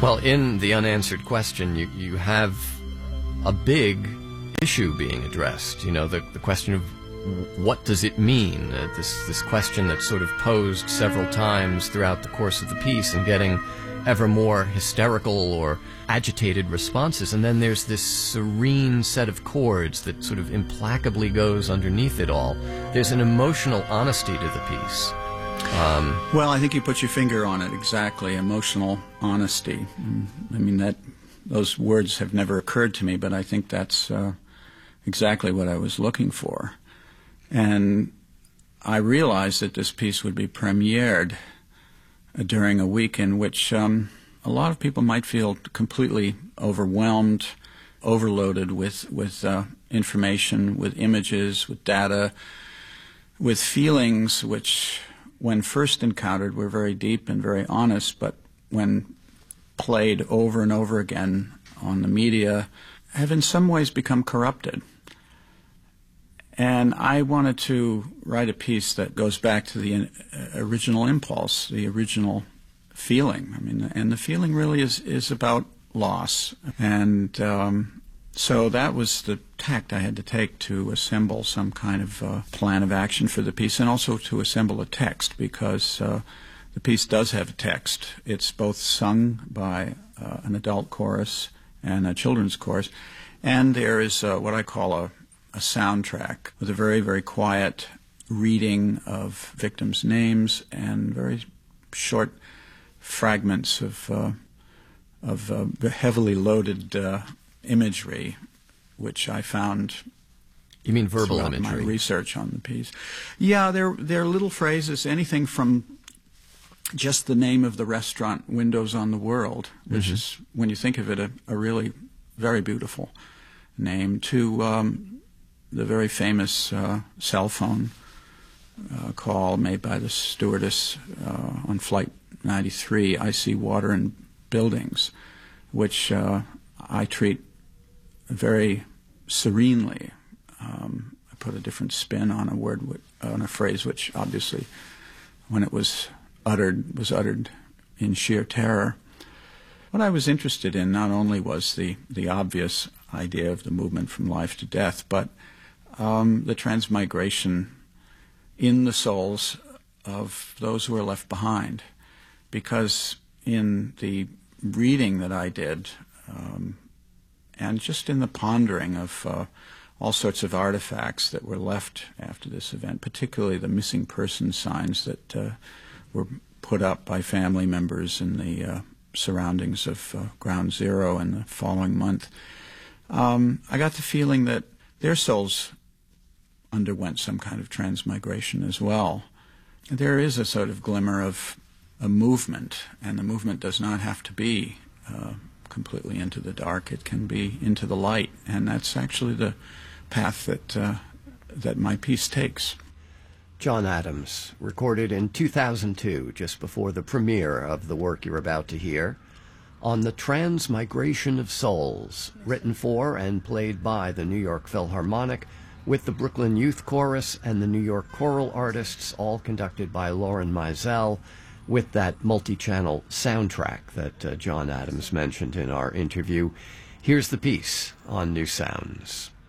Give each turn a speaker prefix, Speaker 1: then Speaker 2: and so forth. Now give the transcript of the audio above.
Speaker 1: Well, in the unanswered question, you have a big issue being addressed. You know, the question of what does it mean? This question that's sort of posed several times throughout the course of the piece and getting ever more hysterical or agitated responses. And then there's this serene set of chords that sort of implacably goes underneath it all. There's an emotional honesty to the piece.
Speaker 2: Well, I think you put your finger on it exactly, emotional honesty. I mean, those words have never occurred to me, but I think that's exactly what I was looking for. And I realized that this piece would be premiered during a week in which a lot of people might feel completely overwhelmed, overloaded with information, with images, with data, with feelings which, when first encountered, were very deep and very honest, but when played over and over again on the media, have in some ways become corrupted. And I wanted to write a piece that goes back to the original impulse, the original feeling. I mean, and the feeling really is about loss. And so that was the tact I had to take to assemble some kind of plan of action for the piece, and also to assemble a text, because the piece does have a text. It's both sung by an adult chorus and a children's chorus, and there is what I call a soundtrack with a very, very quiet reading of victims' names and very short fragments of heavily loaded imagery, which I found.
Speaker 1: You mean verbal
Speaker 2: throughout
Speaker 1: imagery?
Speaker 2: My research on the piece. Yeah, they're little phrases, anything from just the name of the restaurant, Windows on the World, which is, when you think of it, a really very beautiful name, to the very famous cell phone call made by the stewardess on Flight 93, I see water in buildings, which I treat very serenely. I put a different spin on a word, on a phrase which obviously, when it was uttered in sheer terror. What I was interested in not only was the obvious idea of the movement from life to death, but the transmigration in the souls of those who are left behind. Because in the reading that I did, and just in the pondering of all sorts of artifacts that were left after this event, particularly the missing person signs that were put up by family members in the surroundings of Ground Zero in the following month, I got the feeling that their souls underwent some kind of transmigration as well. There is a sort of glimmer of a movement, and the movement does not have to be completely into the dark. It can be into the light, and that's actually the path that my piece takes.
Speaker 1: John Adams, recorded in 2002, just before the premiere of the work you're about to hear, on the Transmigration of Souls, written for and played by the New York Philharmonic, with the Brooklyn Youth Chorus and the New York Choral Artists, all conducted by Lauren Mizell, with that multi-channel soundtrack that John Adams mentioned in our interview. Here's the piece on New Sounds.